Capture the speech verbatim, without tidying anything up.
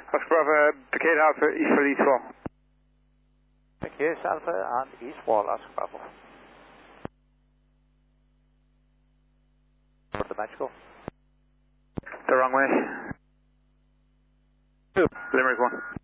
Oscar Bravo, Decade Alpha, East for East Wall. Thank you, it's Alpha and East Wall, Oscar Bravo. For the match go. The wrong way. Limerick one.